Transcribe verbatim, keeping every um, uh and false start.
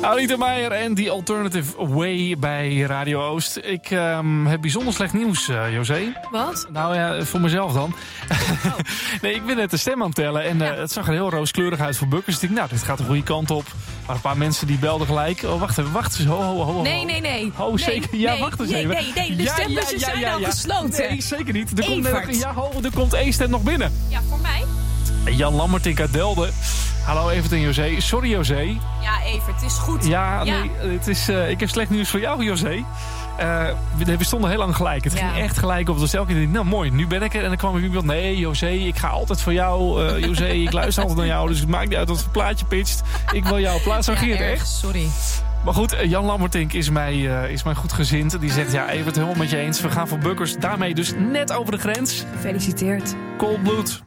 Anita Meijer en The Alternative Way bij Radio Oost. Ik um, heb bijzonder slecht nieuws, uh, José. Wat? Nou ja, voor mezelf dan. Oh. Nee, ik ben net de stem aan het tellen en uh, ja. Het zag er heel rooskleurig uit voor Bukkers. Dus ik dacht, nou, dit gaat de goede kant op. Maar een paar mensen die belden gelijk. Oh, wacht even, wacht eens. Ho, ho, ho, ho. Nee, nee, nee. Oh, zeker. Nee, ja, nee, wacht eens nee, even. Nee, nee, de ja, stembussen ja, ja, zijn ja, al ja. gesloten. Nee, zeker niet. Er komt, Evert. ja, ho, er komt één stem nog binnen. Ja, voor mij? Jan Lammertink uit Delden. Hallo Evert en José. Sorry José. Ja, Evert, het is goed. Ja, ja. nee, het is, uh, ik heb slecht nieuws voor jou, José. Uh, we, we stonden heel lang gelijk. Het ja. ging echt gelijk op de stel. Ik dacht, nou mooi, nu ben ik er. En dan kwam er iemand, nee José, ik ga altijd voor jou. Uh, José, ik luister altijd naar jou. Dus het maakt niet uit wat voor plaatje pitcht. Ik wil jouw plaats. Zo ja, ging het echt. Sorry. Maar goed, Jan Lammertink is mij, uh, is mij goed gezind. Die zegt, ja, Evert, helemaal met je eens. We gaan voor Bukkers. Daarmee dus net over de grens. Gefeliciteerd. Cold Blood.